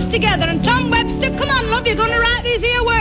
together. And Tom Webster, come on, love, you're going to write these here words.